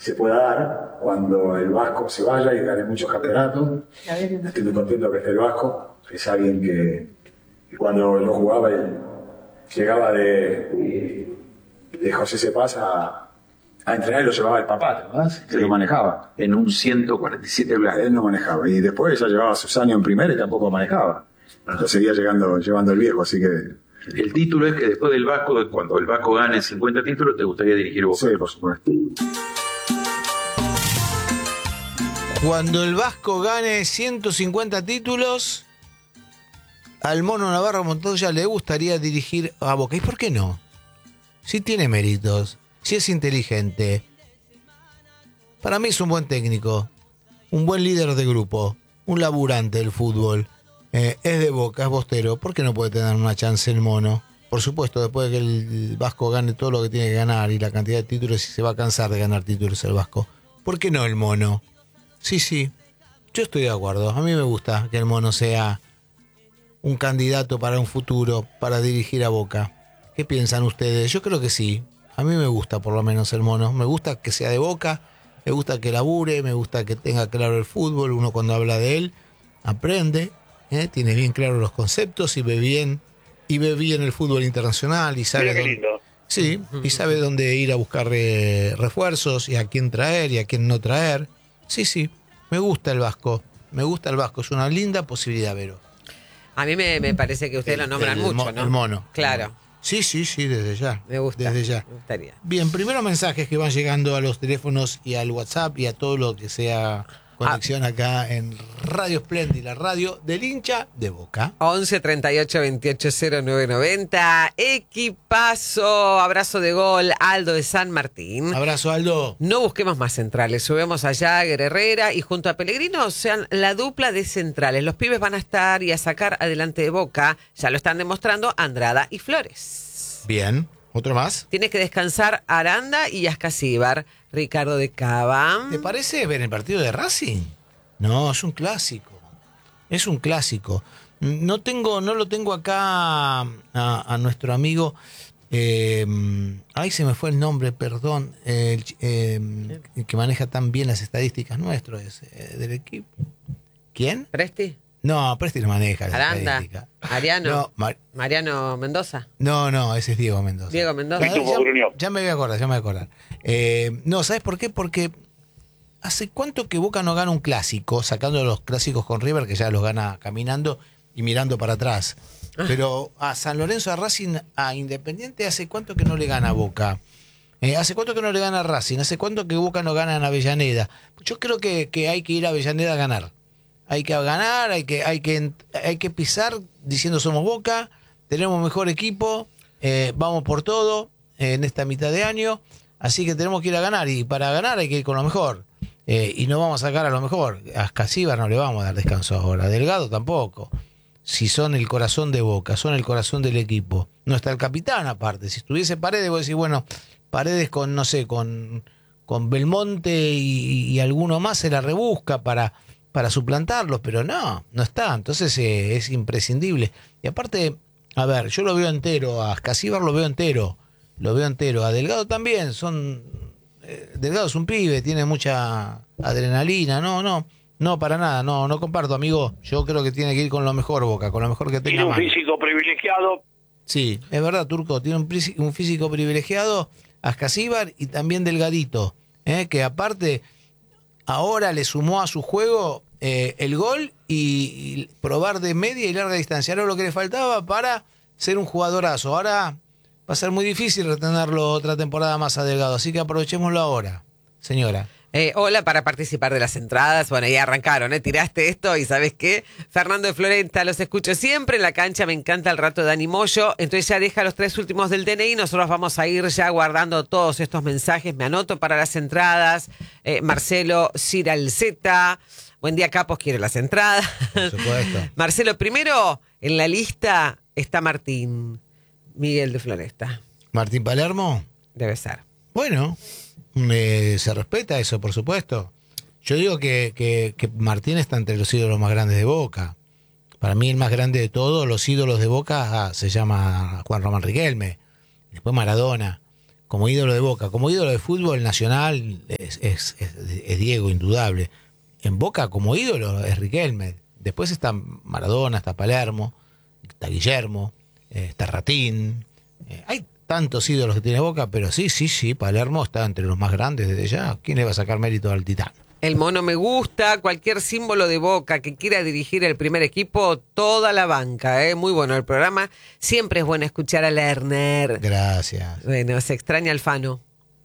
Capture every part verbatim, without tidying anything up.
se pueda dar cuando el Vasco se vaya y gane muchos campeonatos. Estoy muy contento que esté el Vasco. Es alguien que, que cuando yo jugaba él llegaba de, de José Cepaz a, a entrenar y lo llevaba el papá, ¿verdad? Que lo manejaba. En un ciento cuarenta y siete Black. Él no manejaba. Y después ya llevaba sus años en primera y tampoco manejaba. Lo seguía llegando, llevando el viejo, así que... El título es que después del Vasco, cuando el Vasco gane cincuenta títulos, ¿te gustaría dirigir Boca? Sí, por supuesto. Cuando el Vasco gane ciento cincuenta títulos, al Mono Navarro Montoya le gustaría dirigir a Boca. ¿Y por qué no? Si tiene méritos, si es inteligente. Para mí es un buen técnico, un buen líder de grupo, un laburante del fútbol. Eh, es de Boca, es bostero. ¿Por qué no puede tener una chance el Mono? Por supuesto, después de que el Vasco gane todo lo que tiene que ganar y la cantidad de títulos, y se va a cansar de ganar títulos el Vasco. ¿Por qué no el Mono? Sí, sí, yo estoy de acuerdo. A mí me gusta que el Mono sea un candidato para un futuro, para dirigir a Boca. ¿Qué piensan ustedes? Yo creo que sí. A mí me gusta por lo menos el Mono. Me gusta que sea de Boca, me gusta que labure, me gusta que tenga claro el fútbol. Uno cuando habla de él aprende, ¿eh? Tiene bien claro los conceptos y ve bien, y ve bien el fútbol internacional y sabe Mira qué dónde, lindo. sí, y sabe dónde ir a buscar eh, refuerzos y a quién traer y a quién no traer. Sí, sí, me gusta el Vasco, me gusta el Vasco, es una linda posibilidad, Vero. A mí me, me parece que ustedes El- lo nombran el mucho, mo- ¿no? el Mono. Claro, Sí, sí, sí, desde ya. me gusta. Desde ya. Me gustaría. Bien, primero mensajes que van llegando a los teléfonos y al WhatsApp y a todo lo que sea conexión acá en Radio Splendid, la radio del hincha de Boca. once treinta y ocho veintiocho cero nueve noventa. Equipazo. Abrazo de gol. Aldo de San Martín. Abrazo, Aldo. No busquemos más centrales. Subemos allá a Herrera y junto a Pellegrino sean la dupla de centrales. Los pibes van a estar y a sacar adelante de Boca. Ya lo están demostrando Andrada y Flores. Bien, ¿otro más? Tiene que descansar Aranda y Ascasíbar. Ricardo de Cava. ¿Te parece ver el partido de Racing? No, es un clásico. Es un clásico. No tengo, no lo tengo acá a, a nuestro amigo. Eh, ay, se me fue el nombre, perdón. El, eh, el que maneja tan bien las estadísticas nuestro es eh, del equipo. ¿Quién? ¿Presti? No, Presti no maneja las Aranda. estadísticas. Ariano. No, Mar- Mariano Mendoza. no, no, ese es Diego Mendoza. Diego Mendoza. Ya, Pitufo ya- Gruñón. ya me voy a acordar, ya me voy a acordar. Eh, no, ¿sabes por qué? Porque ¿hace cuánto que Boca no gana un clásico, sacando los clásicos con River, que ya los gana caminando y mirando para atrás? Pero a San Lorenzo, a Racing, a Independiente, ¿hace cuánto que no le gana a Boca? Eh, ¿Hace cuánto que no le gana a Racing? ¿Hace cuánto que Boca no gana en Avellaneda? Yo creo que, que hay que ir a Avellaneda a ganar. Hay que ganar, hay que, hay que, hay que pisar diciendo somos Boca, tenemos mejor equipo, eh, vamos por todo eh, en esta mitad de año, así que tenemos que ir a ganar, y para ganar hay que ir con lo mejor. Eh, y no vamos a sacar a lo mejor. A Ascasíbar no le vamos a dar descanso ahora, a Delgado tampoco. Si son el corazón de Boca, son el corazón del equipo. No está el capitán aparte. Si estuviese Paredes, vos decís, bueno, Paredes con, no sé, con, con Belmonte y, y alguno más se la rebusca para, para suplantarlos, pero no, no está. Entonces eh, es imprescindible. Y aparte, a ver, yo lo veo entero, a Ascasíbar lo veo entero, lo veo entero. A Delgado también, son... Eh, Delgado es un pibe, tiene mucha adrenalina, no, no. No, para nada, no, no comparto, amigo. Yo creo que tiene que ir con lo mejor, Boca, con lo mejor que tenga. Tiene un mano. físico privilegiado. Sí, es verdad, Turco, tiene un, prisi- un físico privilegiado, Ascasíbar, y también Delgadito, ¿eh? Que aparte ahora le sumó a su juego eh, el gol y, y probar de media y larga distancia. Era lo que le faltaba para ser un jugadorazo. Ahora va a ser muy difícil retenerlo otra temporada más a Delgado, así que aprovechémoslo ahora, señora. Eh, hola, para participar de las entradas. Bueno, ya arrancaron, ¿eh? Tiraste esto y ¿sabes qué? Fernando de Florenta, los escucho siempre en la cancha, me encanta el rato de Dani Moyo. Entonces ya deja los tres últimos del D N I, nosotros vamos a ir ya guardando todos estos mensajes. Me anoto para las entradas. Eh, Marcelo Ciralzeta, buen día, Capos, quiere las entradas. Por supuesto. Marcelo, primero en la lista está Martín Miguel de Floresta. Martín Palermo. Debe ser. Bueno, eh, se respeta eso, por supuesto. Yo digo que, que, que Martín está entre los ídolos más grandes de Boca. Para mí el más grande de todos los ídolos de Boca ah, se llama Juan Román Riquelme, después Maradona. como ídolo de Boca. Como ídolo de fútbol nacional es, es, es, es Diego, indudable. En Boca, como ídolo, es Riquelme. Después está Maradona, está Palermo, está Guillermo, eh, está Ratín. Eh, hay tantos ídolos que tiene Boca, pero sí, sí, sí, Palermo está entre los más grandes desde ya. ¿Quién le va a sacar mérito al Titán? El mono me gusta, cualquier símbolo de Boca que quiera dirigir el primer equipo, toda la banca, ¿eh? Muy bueno el programa. Siempre es bueno escuchar a Lerner. Gracias. Bueno, se extraña Alfano.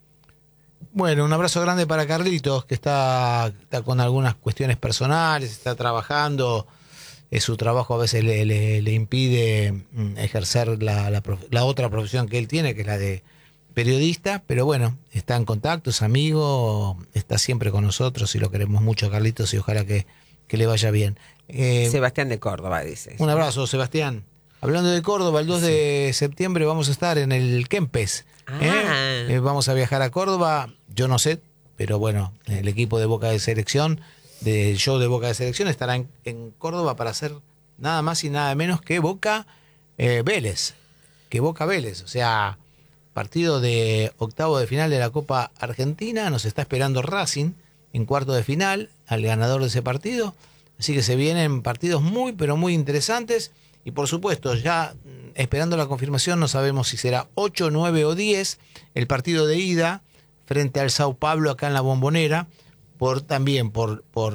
Bueno, un abrazo grande para Carlitos, que está, está con algunas cuestiones personales, está trabajando. Eh, su trabajo a veces le, le, le impide mm, ejercer la, la, prof, la otra profesión que él tiene, que es la de periodista, pero bueno, está en contacto, es amigo, está siempre con nosotros y lo queremos mucho, Carlitos, y ojalá que, que le vaya bien. Eh, Sebastián de Córdoba, dice. Un abrazo, Sebastián. Hablando de Córdoba, el dos sí. de septiembre vamos a estar en el Kempes. Ah. ¿eh? Eh, vamos a viajar a Córdoba, yo no sé, pero bueno, el equipo de Boca de Selección, del show de Boca de Selección, estará en, en Córdoba para hacer nada más y nada menos que Boca eh, Vélez. Que Boca Vélez, o sea... Partido de octavo de final de la Copa Argentina. Nos está esperando Racing en cuarto de final al ganador de ese partido. Así que se vienen partidos muy, pero muy interesantes. Y por supuesto, ya esperando la confirmación, no sabemos si será ocho, nueve o diez el partido de ida frente al Sao Paulo acá en la Bombonera. Por, también por, por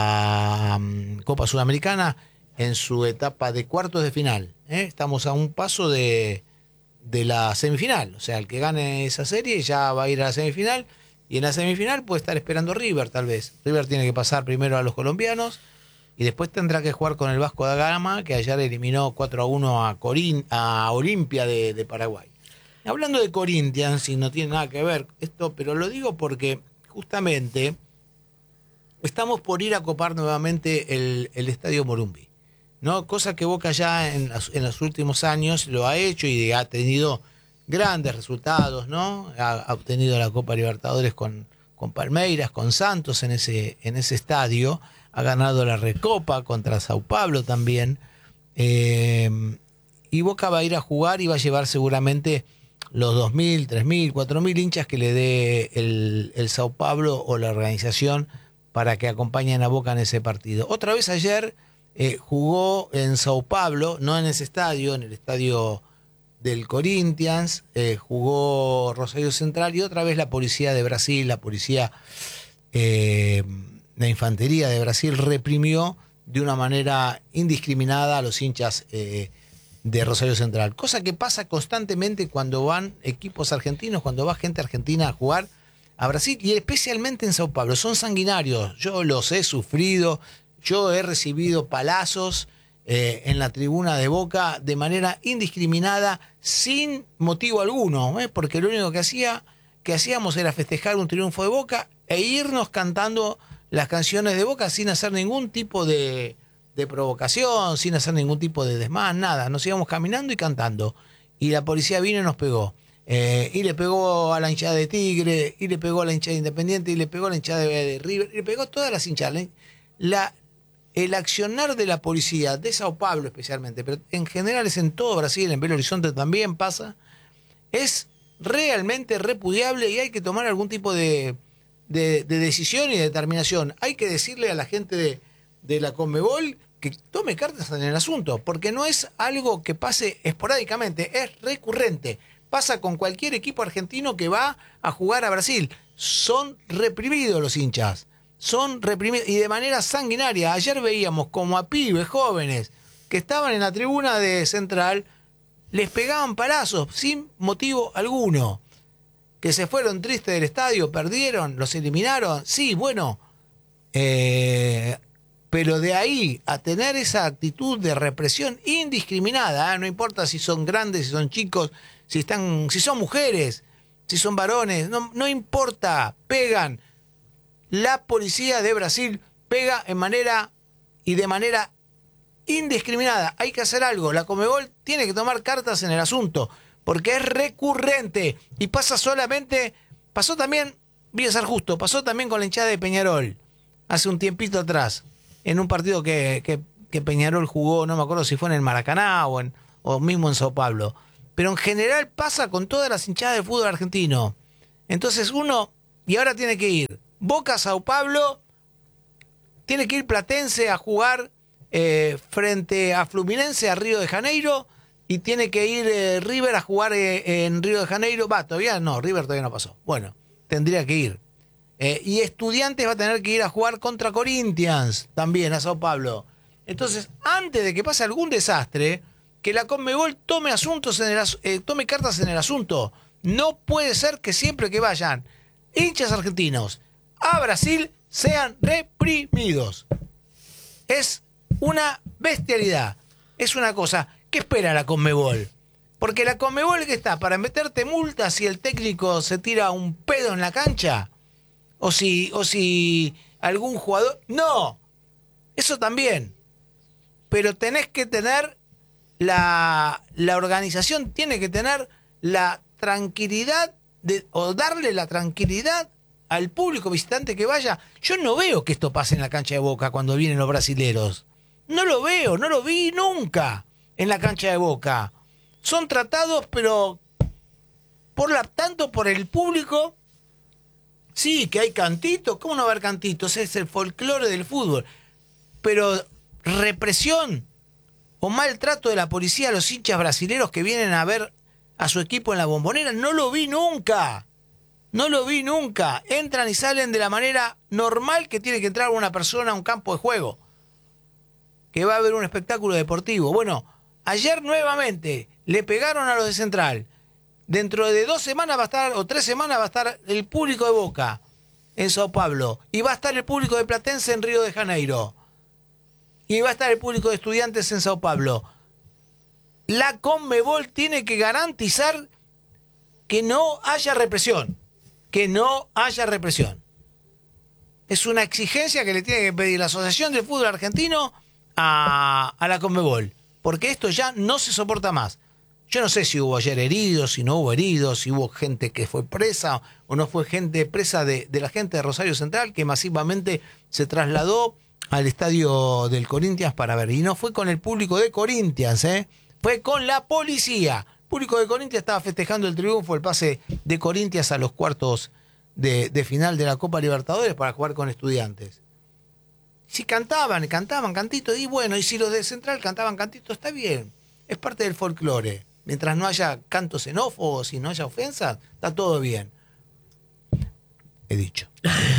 la um, Copa Sudamericana en su etapa de cuartos de final. ¿eh? Estamos a un paso de... de la semifinal, o sea, el que gane esa serie ya va a ir a la semifinal, y en la semifinal puede estar esperando River, tal vez. River tiene que pasar primero a los colombianos, y después tendrá que jugar con el Vasco da Gama, que ayer eliminó cuatro a uno a, Corín, a Olimpia de, de Paraguay. Hablando de Corinthians, y no tiene nada que ver esto, pero lo digo porque justamente estamos por ir a copar nuevamente el, el Estadio Morumbi. ¿No? Cosa que Boca ya en, en los últimos años lo ha hecho y ha tenido grandes resultados, ¿no? Ha, ha obtenido la Copa Libertadores con, con Palmeiras, con Santos en ese, en ese estadio, ha ganado la Recopa contra Sao Paulo también, eh, y Boca va a ir a jugar y va a llevar seguramente los dos mil, tres mil, cuatro mil hinchas que le dé el, el Sao Paulo o la organización para que acompañen a Boca en ese partido. Otra vez ayer... Eh, jugó en Sao Paulo, no en ese estadio, en el estadio del Corinthians, eh, jugó Rosario Central y otra vez la policía de Brasil, la policía, eh, la infantería de Brasil reprimió de una manera indiscriminada a los hinchas eh, de Rosario Central. Cosa que pasa constantemente cuando van equipos argentinos, cuando va gente argentina a jugar a Brasil y especialmente en Sao Paulo. Son sanguinarios, yo los he sufrido. Yo he recibido palazos eh, en la tribuna de Boca de manera indiscriminada, sin motivo alguno, ¿eh? porque lo único que, hacía, que hacíamos era festejar un triunfo de Boca e irnos cantando las canciones de Boca sin hacer ningún tipo de, de provocación, sin hacer ningún tipo de desmán, nada. Nos íbamos caminando y cantando. Y la policía vino y nos pegó. Eh, y le pegó a la hinchada de Tigre, y le pegó a la hinchada de Independiente, y le pegó a la hinchada de, de River, y le pegó a todas las hinchadas. La... El accionar de la policía, de Sao Paulo especialmente, pero en general es en todo Brasil, en Belo Horizonte también pasa, es realmente repudiable y hay que tomar algún tipo de, de, de decisión y de determinación. Hay que decirle a la gente de, de la Conmebol que tome cartas en el asunto, porque no es algo que pase esporádicamente, es recurrente. Pasa con cualquier equipo argentino que va a jugar a Brasil. Son reprimidos los hinchas. Son reprimidos y de manera sanguinaria. Ayer veíamos como a pibes jóvenes que estaban en la tribuna de Central, les pegaban palazos sin motivo alguno. Que se fueron tristes del estadio, perdieron, los eliminaron. Sí, bueno, eh, pero de ahí a tener esa actitud de represión indiscriminada, ¿eh? No importa si son grandes, si son chicos, si están, si son mujeres, si son varones, no, no importa, pegan. La policía de Brasil pega en manera y de manera indiscriminada. Hay que hacer algo. La Conmebol tiene que tomar cartas en el asunto porque es recurrente y pasa solamente, pasó también, voy a ser justo, pasó también con la hinchada de Peñarol hace un tiempito atrás, en un partido que, que, que Peñarol jugó, no me acuerdo si fue en el Maracaná o, en, o mismo en Sao Paulo. pero en general pasa con todas las hinchadas del fútbol argentino. Entonces uno, y ahora tiene que ir Boca, Sao Paulo, tiene que ir Platense a jugar eh, frente a Fluminense a Río de Janeiro, y tiene que ir eh, River a jugar eh, en Río de Janeiro. Va, todavía no, River todavía no pasó. Bueno, tendría que ir. Eh, y Estudiantes va a tener que ir a jugar contra Corinthians también a Sao Paulo. Entonces, antes de que pase algún desastre, que la Conmebol tome asuntos en el as- eh, tome cartas en el asunto. No puede ser que siempre que vayan hinchas argentinos a Brasil sean reprimidos. Es una bestialidad. Es una cosa. ¿Qué espera la Conmebol? Porque la Conmebol que está para meterte multas si el técnico se tira un pedo en la cancha, o si, o si algún jugador... No, eso también. Pero tenés que tener la, la organización, tiene que tener la tranquilidad de, o darle la tranquilidad al público visitante que vaya. Yo no veo que esto pase en la cancha de Boca cuando vienen los brasileros. No lo veo, no lo vi nunca en la cancha de Boca. Son tratados, pero por la, tanto por el público. Sí, que hay cantitos. ¿Cómo no va a haber cantitos? Es el folclore del fútbol. Pero represión o maltrato de la policía a los hinchas brasileros que vienen a ver a su equipo en la Bombonera, no lo vi nunca. No lo vi nunca. Entran y salen de la manera normal que tiene que entrar una persona a un campo de juego, que va a haber un espectáculo deportivo. Bueno, ayer nuevamente le pegaron a los de Central. Dentro de dos semanas va a estar, o tres semanas va a estar el público de Boca en Sao Paulo. Y va a estar el público de Platense en Río de Janeiro. Y va a estar el público de Estudiantes en Sao Paulo. La Conmebol tiene que garantizar que no haya represión. Que no haya represión. Es una exigencia que le tiene que pedir la Asociación del Fútbol Argentino a, a la Conmebol. Porque esto ya no se soporta más. Yo no sé si hubo ayer heridos, si no hubo heridos, si hubo gente que fue presa o no fue gente presa de, de la gente de Rosario Central que masivamente se trasladó al estadio del Corinthians para ver. Y no fue con el público de Corinthians, ¿eh? Fue con la policía. El público de Corinthians estaba festejando el triunfo, el pase de Corinthians a los cuartos de, de final de la Copa Libertadores para jugar con Estudiantes. Si cantaban, cantaban cantitos, y bueno, y si los de Central cantaban cantitos, está bien. Es parte del folclore. Mientras no haya cantos xenófobos y no haya ofensas, está todo bien. He dicho.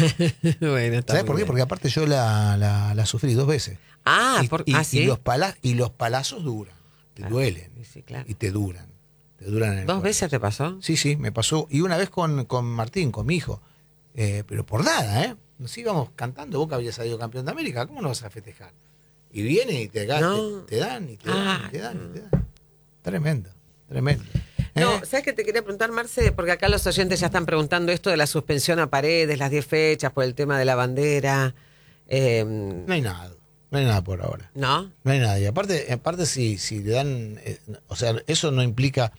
Bueno, está ¿Sabes por qué? bien. Porque aparte yo la, la, la sufrí dos veces. Ah, y, por, y, ah, y ¿sí? los pala, y los palazos duran, te Claro. duelen. Sí, claro. Y te duran. Te duran en el ¿Dos corazón. veces te pasó? Sí, sí, me pasó. Y una vez con, con Martín, con mi hijo. Eh, pero por nada, ¿eh? Nos íbamos cantando, Boca había salido campeón de América, ¿cómo no vas a festejar? Y viene y te, No. te, te dan, y te dan, Ah. y te dan, y te dan. Tremendo, tremendo. No, ¿Eh? ¿sabes qué te quería preguntar, Marce? Porque acá los oyentes ya están preguntando esto de la suspensión a Paredes, las diez fechas, por el tema de la bandera. Eh, No hay nada, no hay nada por ahora. ¿No? No hay nada. Y aparte, aparte si, si le dan, eh, o sea, eso no implica,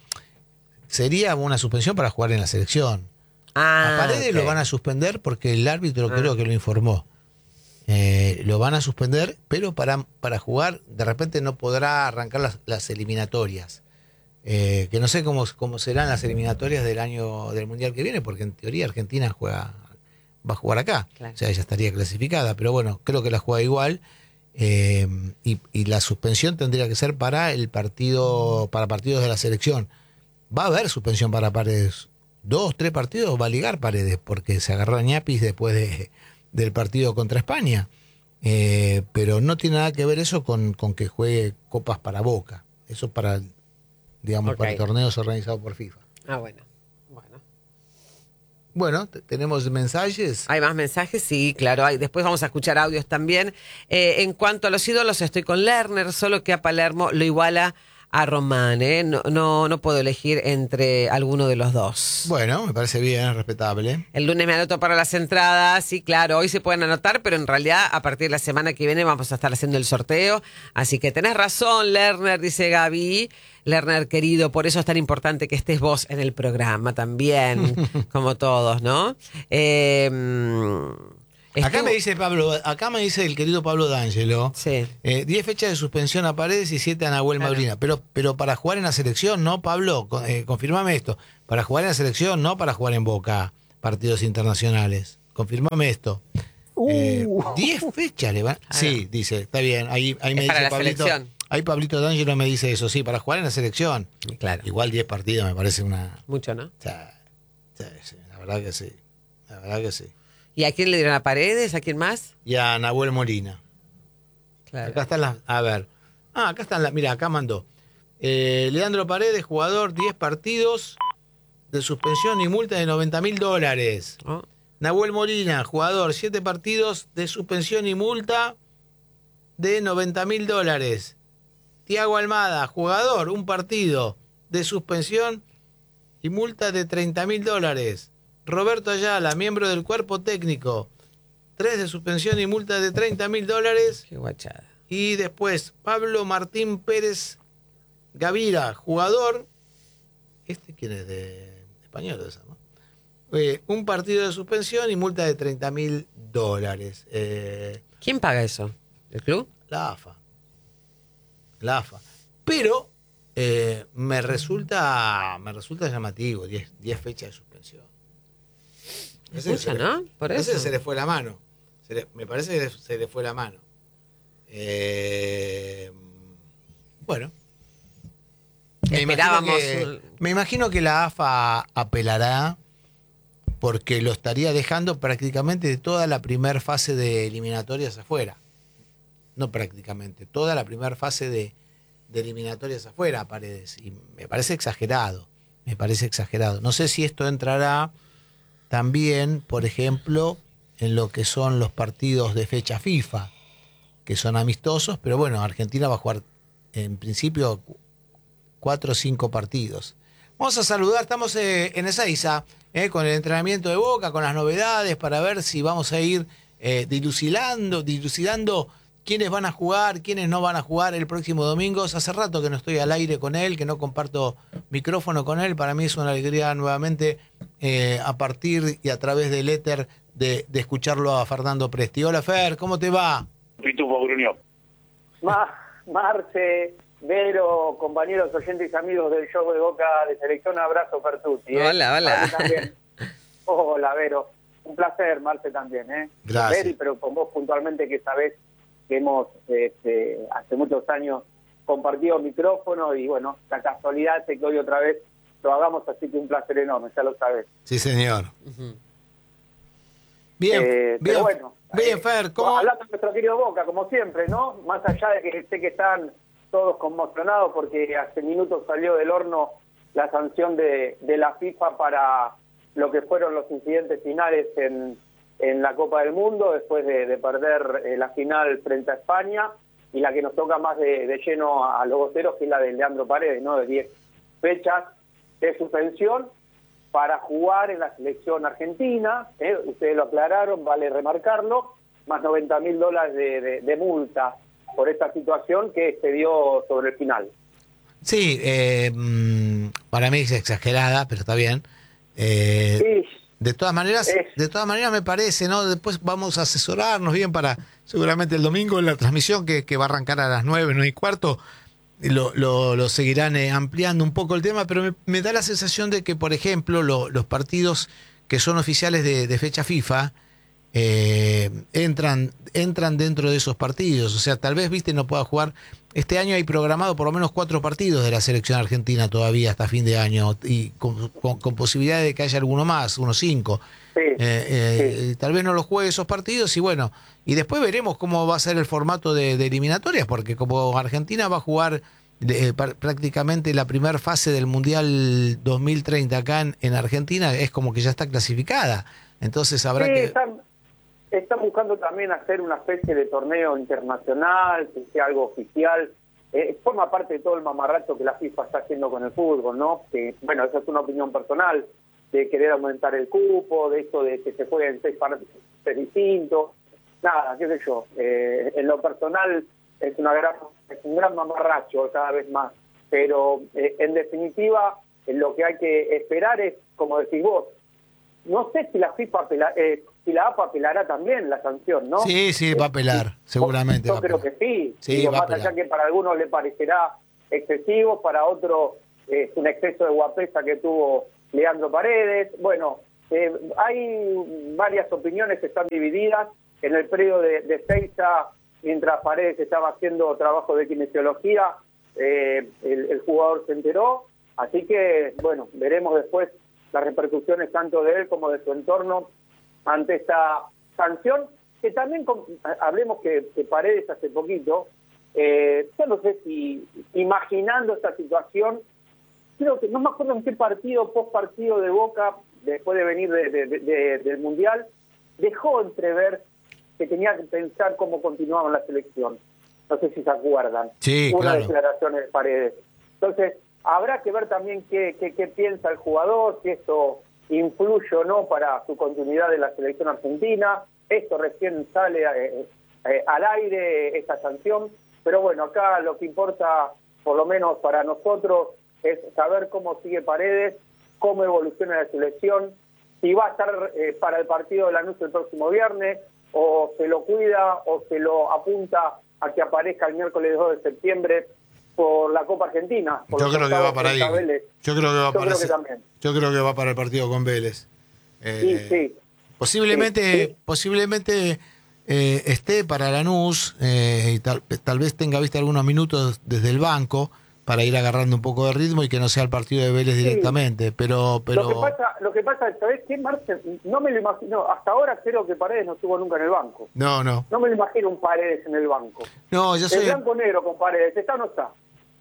sería una suspensión para jugar en la selección. Ah, A Paredes ok. lo van a suspender porque el árbitro Ah. creo que lo informó. Eh, lo van a suspender, pero para, para jugar, de repente no podrá arrancar las, las eliminatorias. Eh, que no sé cómo, cómo serán las eliminatorias del año del Mundial que viene, porque en teoría Argentina juega va a jugar acá. Claro. O sea, ella estaría clasificada, pero bueno, creo que la juega igual. Eh, y, y la suspensión tendría que ser para el partido, para partidos de la selección. Va a haber suspensión para Paredes. Dos, tres partidos va a ligar Paredes, porque se agarró a Ñapis después de, del partido contra España. Eh, pero no tiene nada que ver eso con, con que juegue copas para Boca. Eso para, digamos, Ok. para torneos organizados por FIFA. Ah, bueno. Bueno. Bueno, t- tenemos mensajes. ¿Hay más mensajes? Sí, claro. Hay. Después vamos a escuchar audios también. Eh, en cuanto a los ídolos, estoy con Lerner, solo que a Palermo lo iguala a Román, ¿eh? No, no, no puedo elegir entre alguno de los dos. Bueno, me parece bien, respetable. El lunes me anoto para las entradas, sí, claro, hoy se pueden anotar, pero en realidad a partir de la semana que viene vamos a estar haciendo el sorteo. Así que tenés razón, Lerner, dice Gaby. Lerner, querido, por eso es tan importante que estés vos en el programa también, como todos, ¿no? Eh, Acá me dice Pablo, acá me dice el querido Pablo D'Angelo, Sí. eh, diez fechas de suspensión a Paredes y siete a Nahuel Claro. Molina. Pero, pero para jugar en la selección, ¿no, Pablo? Con- eh, confirmame esto. Para jugar en la selección, no para jugar en Boca, partidos internacionales. Confirmame esto. Eh, diez fechas le van. Sí, dice, está bien. Ahí, ahí me Es para dice la Pablito. selección. Ahí Pablito D'Angelo me dice eso, sí, para jugar en la selección. Claro. Igual diez partidos me parece una. Mucho, ¿no? O sea, sí, sí, la verdad que sí. La verdad que sí. ¿Y a quién le dieron a Paredes? ¿A quién más? Y a Nahuel Molina. Claro. Acá están las. A ver. Ah, acá están las. Mira, acá mandó. Eh, Leandro Paredes, jugador, diez partidos de suspensión y multa de noventa mil dólares. Oh, Nahuel Molina, jugador, siete partidos de suspensión y multa de noventa mil dólares. Tiago Almada, jugador, un partido de suspensión y multa de treinta mil dólares. Roberto Ayala, miembro del cuerpo técnico, tres de suspensión y multa de treinta mil dólares. qué guachada. Y después, Pablo Martín Pérez Gavira, jugador. ¿Este quién es? De español, esa, ¿no? Eh, un partido de suspensión y multa de treinta mil dólares. Eh, ¿Quién paga eso? ¿El club? la AFA. La AFA. Pero eh, me resulta me resulta llamativo, diez fechas de suspensión. Es Ese mucho, se le- ¿no? Por ese eso. se le fue la mano. Se le- me parece que se le fue la mano. Eh, bueno. Me imagino Esperábamos que- un- me imagino que la AFA apelará porque lo estaría dejando prácticamente de toda la primera fase de eliminatorias afuera. No prácticamente, toda la primera fase de, de eliminatorias afuera, Paredes. Y me parece exagerado, me parece exagerado. No sé si esto entrará también, por ejemplo, en lo que son los partidos de fecha FIFA, que son amistosos, pero bueno, Argentina va a jugar en principio cu- cuatro o cinco partidos. Vamos a saludar, estamos eh, en Ezeiza, eh, con el entrenamiento de Boca, con las novedades, para ver si vamos a ir eh, dilucidando, dilucidando quiénes van a jugar, quiénes no van a jugar el próximo domingo. Hace rato que no estoy al aire con él, que no comparto micrófono con él. Para mí es una alegría nuevamente eh, a partir y a través del éter de, de escucharlo a Fernando Presti. Hola Fer, ¿cómo te va? Pitufo Gruñó. Ma- Marce, Vero, compañeros, oyentes y amigos del show de Boca de Selección, abrazo Pertucci. ¿eh? Hola, hola. Marce también. Hola, Vero. Un placer, Marce también. ¿eh? Gracias. Ver, pero con vos puntualmente, que sabés que hemos este, hace muchos años compartido micrófono y bueno, la casualidad es que hoy otra vez lo hagamos, así que un placer enorme, ya lo sabés. Sí, señor. Ujú. Bien, Eh, bien, pero bueno, bien, eh, Fer, ¿cómo? hablando de nuestro querido Boca, como siempre, ¿no? Más allá de que sé que están todos conmocionados porque hace minutos salió del horno la sanción de, de la FIFA para lo que fueron los incidentes finales en, en la Copa del Mundo, después de, de perder eh, la final frente a España, y la que nos toca más de, de lleno a, a los voceros, que es la de Leandro Paredes, ¿no? De diez fechas de suspensión para jugar en la selección argentina, ¿eh? Ustedes lo aclararon, vale remarcarlo, más noventa mil dólares de, de, de multa por esta situación que se dio sobre el final. Sí, eh, mm, para mí es exagerada, pero está bien. Eh, Sí, de todas maneras, es- de todas maneras me parece, ¿no? Después vamos a asesorarnos bien para, seguramente el domingo en la transmisión que, que va a arrancar a las nueve, nueve y cuarto, lo, lo, lo seguirán eh, ampliando un poco el tema, pero me, me da la sensación de que, por ejemplo, lo- los partidos que son oficiales de, de fecha FIFA eh, entran, entran dentro de esos partidos. O sea, tal vez, viste, no pueda jugar. Este año hay programado por lo menos cuatro partidos de la selección argentina todavía hasta fin de año, y con, con, con posibilidad de que haya alguno más, unos cinco. sí, Eh, eh, sí. Tal vez no los juegue esos partidos y bueno, y después veremos cómo va a ser el formato de, de eliminatorias, porque como Argentina va a jugar eh, par- prácticamente la primera fase del Mundial dos mil treinta acá en, en Argentina, es como que ya está clasificada. Entonces habrá Sí, que... están, están buscando también hacer una especie de torneo internacional, que sea algo oficial. Eh, forma parte de todo el mamarracho que la FIFA está haciendo con el fútbol, ¿no? Que, bueno, esa es una opinión personal, de querer aumentar el cupo, de esto de que se jueguen seis partidos distintos. Nada, qué sé yo. Eh, en lo personal es, una gran, es un gran mamarracho cada vez más. Pero eh, en definitiva, eh, lo que hay que esperar es, como decís vos, no sé si la FIFA apela- eh, si la A F A apelará también la sanción, ¿no? Sí, sí, va a apelar, seguramente. Yo va a creo apelar. que sí. Sí, Digo, va a más allá apelar. que para algunos le parecerá excesivo, para otros es un exceso de guapesa que tuvo Leandro Paredes. Bueno, eh, hay varias opiniones que están divididas. En el predio de, de Seiza, mientras Paredes estaba haciendo trabajo de kinesiología, eh, el, el jugador se enteró. Así que, bueno, veremos después las repercusiones tanto de él como de su entorno ante esta sanción, que también, con, hablemos que, que Paredes hace poquito, eh, yo no sé si imaginando esta situación, creo que no me acuerdo en qué partido, post partido de Boca, después de venir de, de, de, de, del Mundial, dejó entrever que tenía que pensar cómo continuaba la selección. No sé si se acuerdan. Sí, Una claro. declaración de Paredes. Entonces, habrá que ver también qué, qué, qué piensa el jugador, si esto influye o no para su continuidad en la selección argentina. Esto recién sale eh, eh, al aire, esta sanción. Pero bueno, acá lo que importa, por lo menos para nosotros, es saber cómo sigue Paredes, cómo evoluciona la selección, si va a estar eh, para el partido de Lanús el próximo viernes, o se lo cuida, o se lo apunta a que aparezca el miércoles dos de septiembre por la Copa Argentina. Por Yo los creo que va octavos para ahí. frente a Vélez. Yo creo que va Yo para creo ese- que también. Yo creo que va para el partido con Vélez. Eh, Sí, sí. Posiblemente, Sí, sí. posiblemente eh, esté para Lanús eh, y tal, tal vez tenga vista algunos minutos desde el banco para ir agarrando un poco de ritmo y que no sea el partido de Vélez directamente. Pero, pero Lo que pasa, lo que pasa, ¿sabés qué, Marce? No me lo imagino. Hasta ahora creo que Paredes no estuvo nunca en el banco. no, no, No me lo imagino un Paredes en el banco. no. Yo El soy blanco negro con Paredes, ¿está o no está?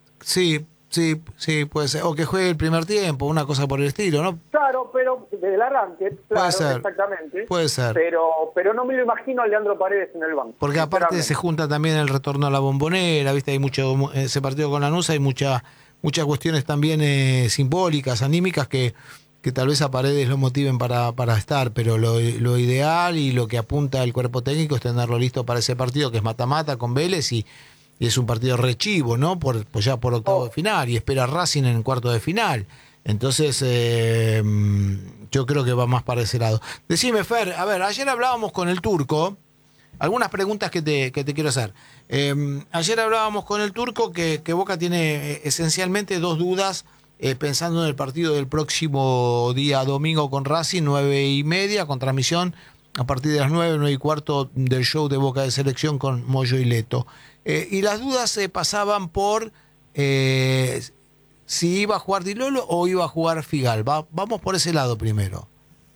sí, sí, sí puede ser o que juegue el primer tiempo, una cosa por el estilo, ¿no? Claro, pero desde el arranque, claro, ser, exactamente. puede ser. Pero, pero no me lo imagino a Leandro Paredes en el banco. Porque aparte se sinceramente. junta también el retorno a la Bombonera, ¿viste? Hay mucho, ese partido con Lanús hay mucha, muchas cuestiones también eh, simbólicas, anímicas que, que tal vez a Paredes lo motiven para, para estar, pero lo, lo ideal y lo que apunta el cuerpo técnico es tenerlo listo para ese partido que es mata-mata con Vélez y, y es un partido rechivo, ¿no? Por, pues ya por octavo Oh. de final y espera a Racing en cuarto de final. Entonces, eh, yo creo que va más para ese lado. Decime, Fer, a ver, ayer hablábamos con el Turco. Algunas preguntas que te, que te quiero hacer. Eh, ayer hablábamos con el Turco que, que Boca tiene eh, esencialmente dos dudas eh, pensando en el partido del próximo día domingo con Racing, nueve y media, con transmisión a partir de las nueve, nueve y cuarto del show de Boca de Selección con Moyo y Leto. Eh, y las dudas se pasaban por eh, si iba a jugar Di Lolo o iba a jugar Figal. Va, vamos por ese lado primero.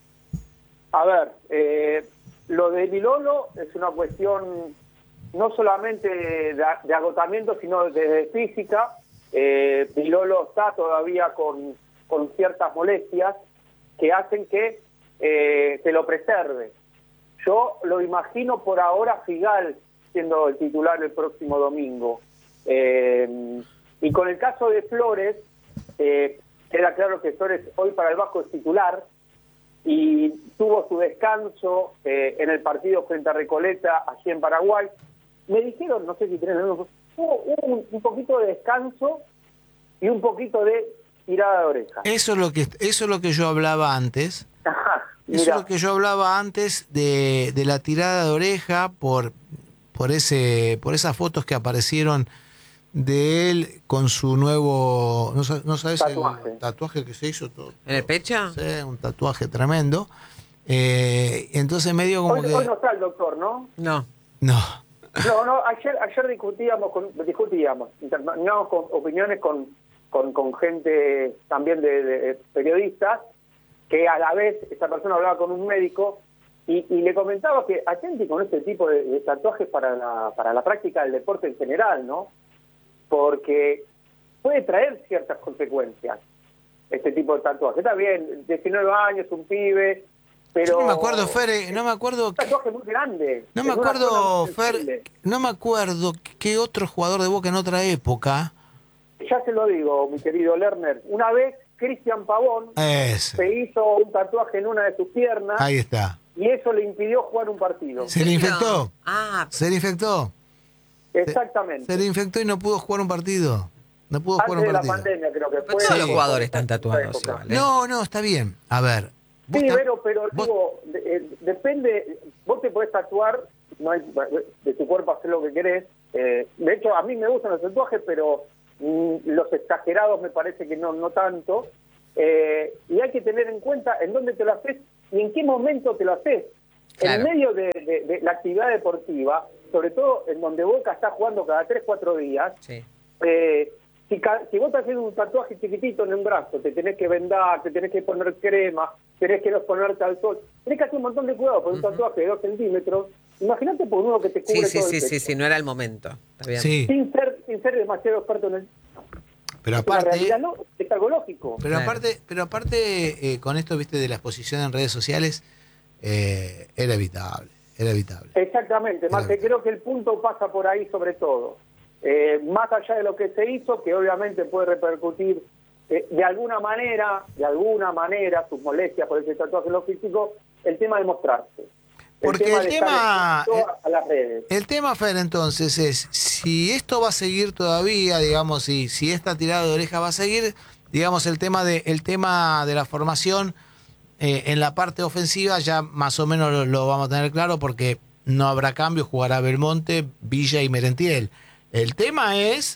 A ver, eh, lo de Vilolo es una cuestión no solamente de, de agotamiento, sino de física. Eh, Vilolo está todavía con, con ciertas molestias que hacen que eh, se lo preserve. Yo lo imagino por ahora Figal siendo el titular el próximo domingo. Eh, y con el caso de Flores, eh, queda claro que Flores hoy para el Vasco es titular, y tuvo su descanso eh, en el partido frente a Recoleta, allí en Paraguay. Me dijeron, no sé si tienen, hubo un, un poquito de descanso y un poquito de tirada de oreja. Eso es lo que, eso es lo que yo hablaba antes. Ajá, Eso es mirá. lo que yo hablaba antes de, de la tirada de oreja por, por, ese, por esas fotos que aparecieron de él con su nuevo, no, sa- no sabes Tatuaje. el tatuaje que se hizo todo. ¿En el pecho? Sí, un tatuaje tremendo. Eh, entonces medio como Hoy, que hoy no está el doctor, ¿no? No. no. No, no, ayer, ayer discutíamos, con, discutíamos, intercambiamos con opiniones con, con, con gente también de, de periodistas, que a la vez esa persona hablaba con un médico y, y le comentaba que atente con este tipo de, de tatuajes para la, para la práctica del deporte en general, ¿no? Porque puede traer ciertas consecuencias este tipo de tatuaje. Está bien, diecinueve años, un pibe, pero... Yo no me acuerdo, Fer, eh, no me acuerdo Un tatuaje muy grande. No me en una acuerdo, zona muy Fer, sensible. no me acuerdo qué otro jugador de Boca en otra época. Ya se lo digo, mi querido Lerner. Una vez, Cristian Pavón Ese. se hizo un tatuaje en una de sus piernas Ahí está. y eso le impidió jugar un partido. ¿Se le infectó? Ah, ¿Se le infectó? Exactamente. Se le infectó y no pudo jugar un partido. No pudo jugar Antes un de la partido. pandemia creo que pero fue. todos los Sí. jugadores están tatuados Esa época. igual, ¿eh? No, no, está bien. A ver, Sí, tam- pero, pero vos- digo, de- eh, depende, vos te podés tatuar, no hay, de tu cuerpo hacer lo que querés. Eh, de hecho, a mí me gustan los tatuajes, pero mm, los exagerados me parece que no, no tanto. Eh, y hay que tener en cuenta en dónde te lo haces y en qué momento te lo haces. Claro. En medio de, de- de la actividad deportiva, sobre todo en donde Boca está jugando cada tres, cuatro días, Sí. eh, si, ca- si vos te haces un tatuaje chiquitito en un brazo, te tenés que vendar, te tenés que poner crema, tenés que no ponerte al sol, tenés que hacer un montón de cuidado por un tatuaje de dos centímetros. Imagínate por uno que te cubre Sí, sí, todo sí, el sí, pecho. sí, no era el momento. Está bien. Sí, Sin ser, sin ser demasiado experto en el... pero La aparte... realidad no, es algo lógico. Pero Claro. aparte, pero aparte eh, con esto, viste, de la exposición en redes sociales, eh, era evitable, era evitable. Exactamente, Marce, Claro. creo que el punto pasa por ahí sobre todo. Eh, más allá de lo que se hizo, que obviamente puede repercutir eh, de alguna manera, de alguna manera, sus molestias por ese tatuaje en lo físico, el tema de mostrarse. Porque el de tema- estar expuesto a las redes. El tema, Fer, entonces es, si esto va a seguir todavía, digamos, si, si esta tirada de oreja va a seguir, digamos, el tema de, el tema de la formación eh, en la parte ofensiva ya más o menos lo, lo vamos a tener claro porque no habrá cambio, jugará Belmonte, Villa y Merentiel. El tema es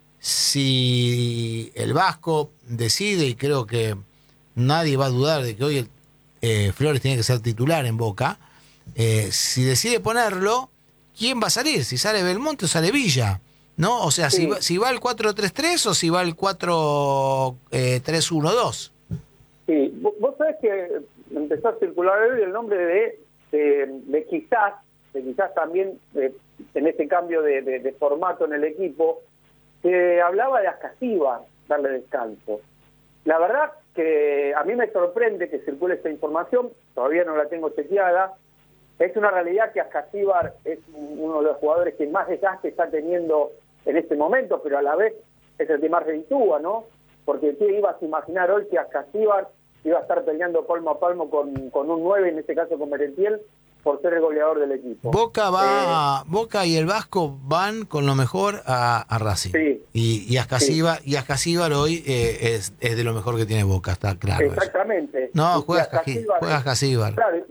si el Vasco decide, y creo que nadie va a dudar de que hoy el, eh, Flores tiene que ser titular en Boca, eh, si decide ponerlo, ¿quién va a salir? Si sale Belmonte o sale Villa, ¿no? O sea, Sí. si, va, si va el cuatro tres tres o si va el cuatro tres uno dos. Sí, vos, vos sabés que empezó a circular hoy el nombre de, de, de quizás, de quizás también eh, en este cambio de, de, de formato en el equipo, que hablaba de Ascasíbar darle descanso. La verdad que a mí me sorprende que circule esta información, todavía no la tengo chequeada. Es una realidad que Ascasíbar es uno de los jugadores que más desgaste está teniendo en este momento, pero a la vez es el que más reditúa, ¿no? Porque ¿qué ibas a imaginar hoy que Ascasíbar iba a estar peleando palmo a palmo con, con un nueve, en este caso con Merentiel, por ser el goleador del equipo? Boca va, Eh, Boca y el Vasco van con lo mejor a, a Racing. Sí. Y, y Ascasíbar, y Ascasíbar hoy eh, es, es de lo mejor que tiene Boca, está claro. eso. Exactamente. No, Y juega si Ascasíbar- Ascasí- juega Ascasíbar. Claro,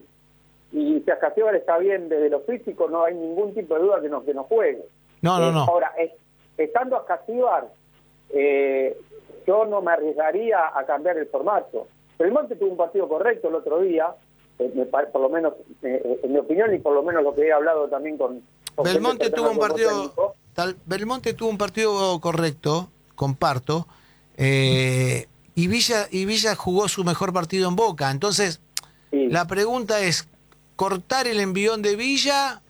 y si Ascasíbar está bien desde lo físico, no hay ningún tipo de duda que no, que no juegue. No, no, Eh, no. Ahora, es- estando Ascasíbar, eh, yo no me arriesgaría a cambiar el formato. Belmonte tuvo un partido correcto el otro día, eh, me pare- por lo menos, eh, en mi opinión, y por lo menos lo que he hablado también con... con gente Belmonte cercana tuvo un al cuerpo partido técnico. tal, Belmonte tuvo un partido correcto, comparto, eh, y Villa y Villa jugó su mejor partido en Boca. Entonces, Sí. la pregunta es cortar el envión de Villa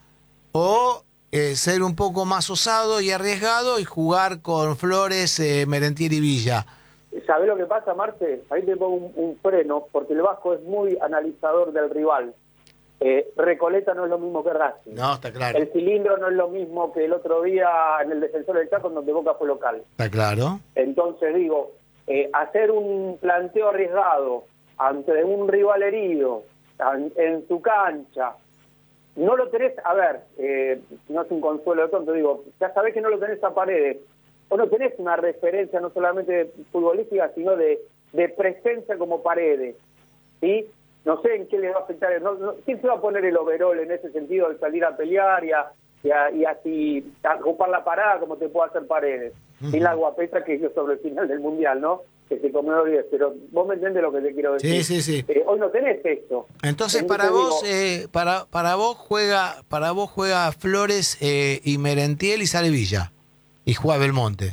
o eh, ser un poco más osado y arriesgado y jugar con Flores, eh, Merentiel y Villa. ¿Sabés lo que pasa, Marce? Ahí te pongo un, un freno, porque el Vasco es muy analizador del rival. Eh, Recoleta no es lo mismo que Racing. No, está claro. El cilindro no es lo mismo que el otro día en el Defensor del Chaco, donde Boca fue local. Está claro. Entonces digo, eh, hacer un planteo arriesgado ante un rival herido, an- en tu cancha, no lo tenés, a ver, eh, no es un consuelo de tonto, digo, ya sabés que no lo tenés a Paredes, o no tenés una referencia no solamente futbolística, sino de, de presencia como Paredes, ¿sí? No sé en qué le va a afectar, no, no, ¿quién se va a poner el overol en ese sentido al salir a pelear y, a, y, a- y así a ocupar la parada como te puede hacer Paredes? Ujú. Sin la guapeta que hizo sobre el final del Mundial, ¿no? Que se comió diez, pero vos me entendés lo que te quiero decir. Sí, sí, sí. Eh, hoy no tenés esto. Entonces, Entonces para digo, vos, eh, para, para vos juega, para vos juega Flores eh, y Merentiel y sale Villa. Y juega Belmonte.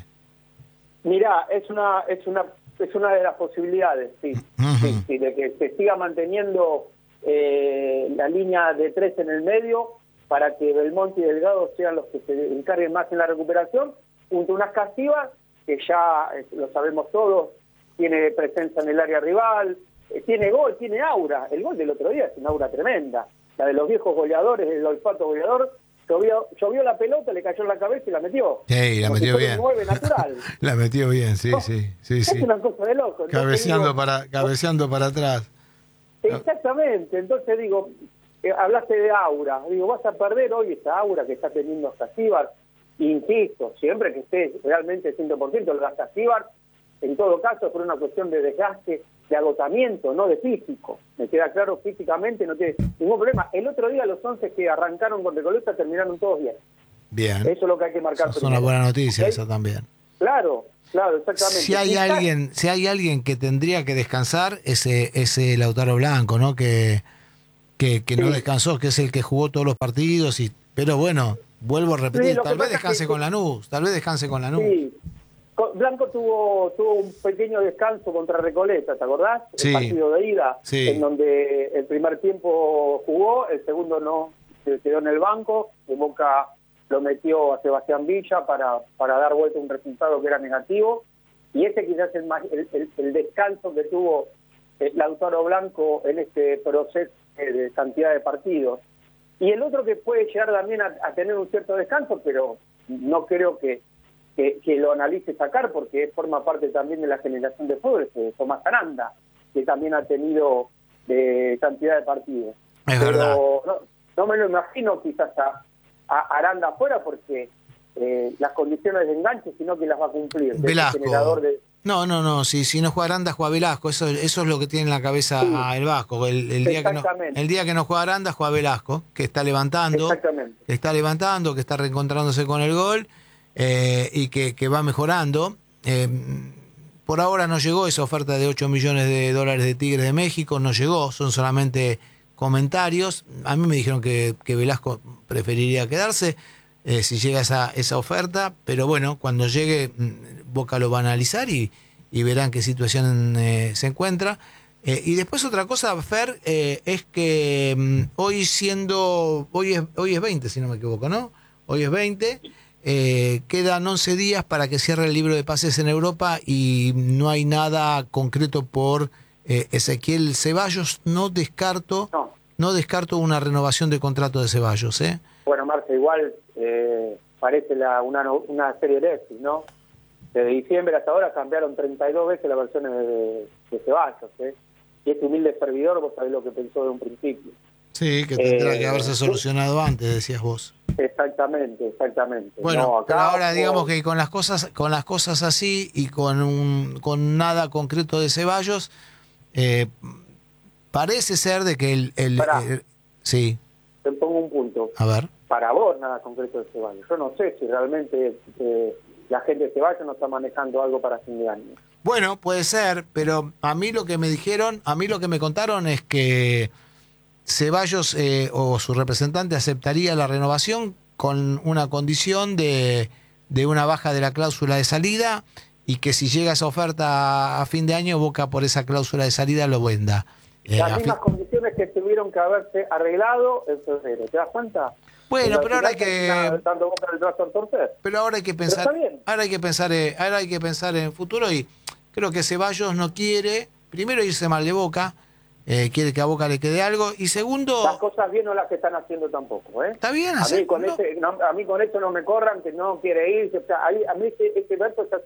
Mirá, es una, es una, es una de las posibilidades, sí, Ujú. sí, sí, de que se siga manteniendo eh, la línea de tres en el medio para que Belmonte y Delgado sean los que se encarguen más en la recuperación, junto a unas Casivas, que ya eh, lo sabemos todos, tiene presencia en el área rival, eh, tiene gol, tiene aura. El gol del otro día es una aura tremenda, la de los viejos goleadores, el olfato goleador. Llovió, llovió la pelota, le cayó en la cabeza y la metió. Sí, la Como si metió fuera bien. un nueve natural. La metió bien, sí, No, sí, sí, Es sí. una cosa de loco. Entonces Cabeceando digo, para, cabeceando para atrás. Exactamente. Entonces digo, eh, hablaste de aura. Digo, vas a perder hoy esa aura que está teniendo Ascasíbar. Insisto, siempre que esté realmente cien por ciento, el Ascasíbar, en todo caso, por una cuestión de desgaste, de agotamiento, no de físico. Me queda claro, físicamente no tiene ningún problema. El otro día los once que arrancaron con Recoleta terminaron todos bien. Bien. Eso es lo que hay que marcar. Eso es una buena noticia, ¿okay? Esa también. Claro, claro, exactamente. Si hay Quizás, alguien, si hay alguien que tendría que descansar, ese, ese Lautaro Blanco, ¿no? Que, que, que sí. no descansó, que es el que jugó todos los partidos, y pero bueno, vuelvo a repetir, sí, tal vez descanse que, con Lanús, tal vez descanse con Lanús. Sí. Blanco tuvo tuvo un pequeño descanso contra Recoleta, ¿te acordás? Sí. El partido de ida, sí. en donde el primer tiempo jugó, el segundo no, se quedó en el banco, de Boca lo metió a Sebastián Villa para, para dar vuelta a un resultado que era negativo, y ese quizás es el, el, el descanso que tuvo el Lautaro Blanco en este proceso de cantidad de partidos. Y el otro que puede llegar también a, a tener un cierto descanso, pero no creo que Que, que lo analice sacar, porque forma parte también de la generación de fútbol, de Tomás Aranda, que también ha tenido de cantidad de partidos. Es Pero verdad. No, no me lo imagino quizás a, a Aranda afuera, porque eh, las condiciones de enganche, sino que las va a cumplir. Velasco. Generador de... No, no, no, si, si no juega Aranda, juega Velasco, eso, eso es lo que tiene en la cabeza sí. el Vasco. El, el, día que no, el día que no juega Aranda, juega Velasco, que está levantando, que está levantando, que está reencontrándose con el gol. Eh, y que, que va mejorando. Eh, por ahora no llegó esa oferta de ocho millones de dólares de Tigres de México, no llegó, son solamente comentarios. A mí me dijeron que, que Velasco preferiría quedarse eh, si llega esa, esa oferta, pero bueno, cuando llegue Boca lo va a analizar y, y verán qué situación eh, se encuentra. Eh, y después otra cosa, Fer, eh, es que um, hoy siendo, hoy es, hoy es veinte, si no me equivoco, ¿no? Hoy es veinte. Eh, quedan once días para que cierre el libro de pases en Europa y no hay nada concreto por eh, Ezequiel Ceballos. No descarto no. no descarto una renovación de contrato de Ceballos. ¿eh? Bueno, Marce, igual eh, parece la, una, una serie de éxito, ¿no? Desde diciembre hasta ahora cambiaron treinta y dos veces las versiones de, de Ceballos. ¿eh? Y este humilde servidor, vos sabés lo que pensó de un principio. Sí, que tendrá eh, que haberse solucionado antes, decías vos. Exactamente, exactamente. Bueno, no, acá, pero ahora o... digamos que con las cosas, con las cosas así y con un, con nada concreto de Ceballos, eh, parece ser de que el, el, el sí. Te pongo un punto. A ver. Para vos nada concreto de Ceballos. Yo no sé si realmente eh, la gente de Ceballos no está manejando algo para fin de año. Bueno, puede ser, pero a mí lo que me dijeron, a mí lo que me contaron es que Ceballos eh, o su representante aceptaría la renovación con una condición de, de una baja de la cláusula de salida y que si llega esa oferta a fin de año, Boca por esa cláusula de salida lo venda. Eh, Las mismas fin... condiciones que tuvieron que haberse arreglado en febrero, ¿te das cuenta? Bueno, pero ahora hay que tanto Boca del brazo al torcer. Pero ahora hay que pensar, ahora hay que pensar, ahora hay que pensar en futuro y creo que Ceballos no quiere primero irse mal de Boca. Eh, quiere que a Boca le quede algo. Y segundo... Las cosas bien no las que están haciendo tampoco, ¿eh? Está bien. A mí con, no. Ese, no, a mí con eso no me corran, que no quiere irse. O sea, ahí, a mí este, este verso está...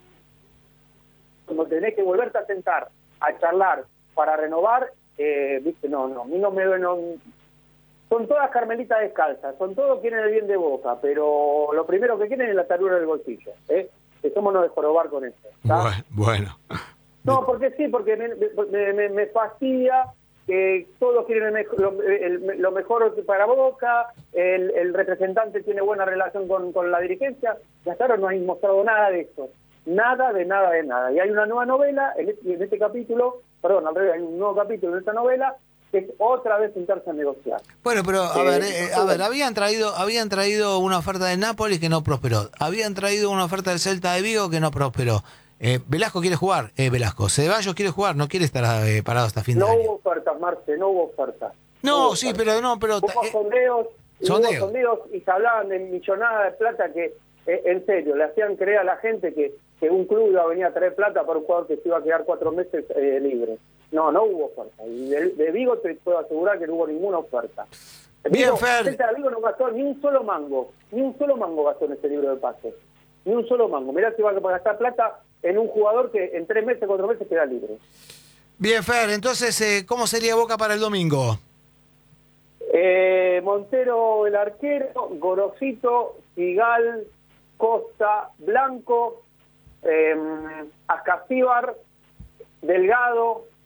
Como tenés que volverte a sentar, a charlar, para renovar, eh, viste, no, no, a mí no me... No, son todas carmelitas descalzas, son todos quieren el bien de Boca, pero lo primero que quieren es la tarura del bolsillo, ¿eh? Dejémonos de jorobar con eso. ¿está? Bueno... No, porque sí, porque me, me, me, me fastidia que todos quieren el mejor, lo, el, lo mejor para Boca, el, el representante tiene buena relación con, con la dirigencia, y hasta ahora no han mostrado nada de esto, nada de nada de nada. Y hay una nueva novela, en este, en este capítulo, perdón, al revés, hay un nuevo capítulo en esta novela, que es otra vez sentarse a negociar. Bueno, pero a eh, ver, eh, a ver, habían traído, habían traído una oferta del Nápoles que no prosperó, habían traído una oferta del Celta de Vigo que no prosperó. Eh, Velasco quiere jugar, eh, Velasco. Ceballos quiere jugar, no quiere estar eh, parado hasta fin no de año. No hubo ofertas, Marce, no hubo ofertas. No, no hubo sí, ofertas. pero no, pero... Hubo eh, sondeos, sondeo. hubo sondeos y se hablaban de millonadas de plata que, eh, en serio, le hacían creer a la gente que, que un club iba a venir a traer plata para un jugador que se iba a quedar cuatro meses eh, libre. No, no hubo oferta. Y de, de Vigo te puedo asegurar que no hubo ninguna oferta. Bien, Vigo, Fer. Celta de Vigo no gastó ni un solo mango, ni un solo mango gastó en este libro de pases. Ni un solo mango. Mirá si va a gastar plata en un jugador que en tres meses, cuatro meses queda libre. Bien, Fer, entonces, eh, ¿cómo sería Boca para el domingo? Eh, Montero el arquero, Gorosito, Sigal, Costa, Blanco, eh, Ascasíbar, Delgado,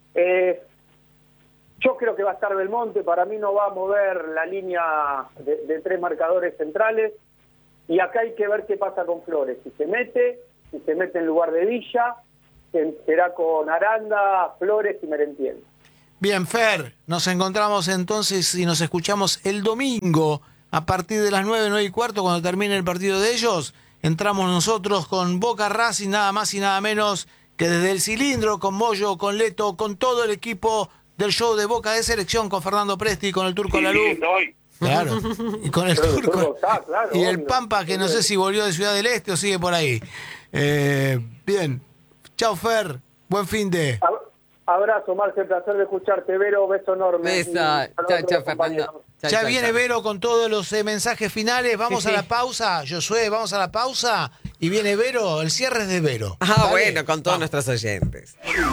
Eh, yo creo que va a estar Belmonte, para mí no va a mover la línea de, de tres marcadores centrales, y acá hay que ver qué pasa con Flores, si se mete, si se mete en lugar de Villa, será con Aranda, Flores y Merentiel. Bien, Fer, nos encontramos entonces y nos escuchamos el domingo a partir de las nueve, nueve y cuarto, cuando termine el partido de ellos. Entramos nosotros con Boca Racing, nada más y nada menos que desde el cilindro, con Moyo, con Leto, con todo el equipo del show de Boca de Selección, con Fernando Presti, con el Turco Sí, Lalú. estoy. Claro, y con el Pero el Turco Turco está, claro, y el obvio. Pampa, que no sé si volvió de Ciudad del Este o sigue por ahí. Eh, bien, chau Fer, buen fin de... Ab- Abrazo, Marce, placer de escucharte. Vero, beso enorme. Beso. Y saludos Chao, a chao, los compañeros. Fernando. Chao, Ya chao, viene chao. Vero con todos los eh, mensajes finales. Vamos Sí, a sí. la pausa, Josué, vamos a la pausa. Y viene Vero, el cierre es de Vero. Ah, ¿Vale? bueno, con todos Vamos. nuestros oyentes.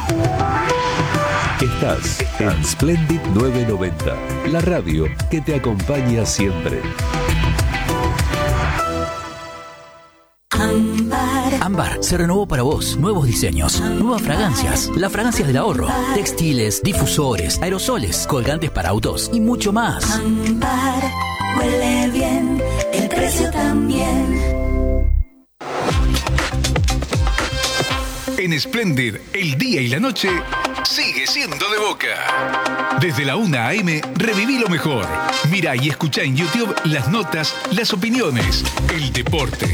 Estás en Splendid novecientos noventa, la radio que te acompaña siempre. Ámbar se renovó para vos. Nuevos diseños, nuevas fragancias, las fragancias del ahorro, textiles, difusores, aerosoles, colgantes para autos y mucho más. Ámbar, huele bien, el precio también. En Splendid, el día y la noche sigue siendo de Boca. Desde la una a eme, reviví lo mejor. Mira y escucha en YouTube las notas, las opiniones, el deporte.